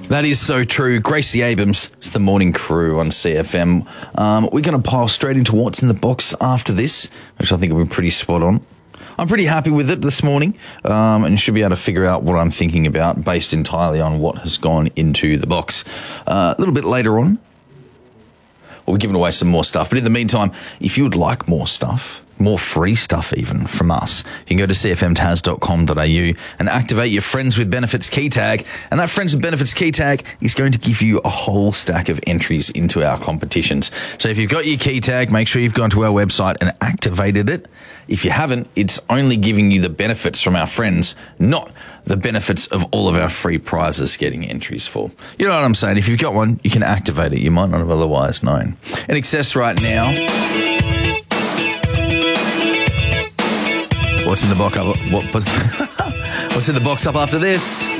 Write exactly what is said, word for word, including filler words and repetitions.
That is so true. Gracie Abrams, it's the morning crew on C F M. Um, we're going to pile straight into what's in the box after this, which I think will be pretty spot on. I'm pretty happy with it this morning, um, and should be able to figure out what I'm thinking about based entirely on what has gone into the box. Uh, a little bit later on, well, we're giving away some more stuff. But in the meantime, if you would like more stuff, more free stuff even from us, you can go to c f m tas dot com dot a u and activate your Friends with Benefits key tag. And that Friends with Benefits key tag is going to give you a whole stack of entries into our competitions. So if you've got your key tag, make sure you've gone to our website and activated it. If you haven't, it's only giving you the benefits from our friends, not the benefits of all of our free prizes getting entries for. You know what I'm saying? If you've got one, you can activate it. You might not have otherwise known. In excess right now, what's in the box up? What, what's in the box up after this?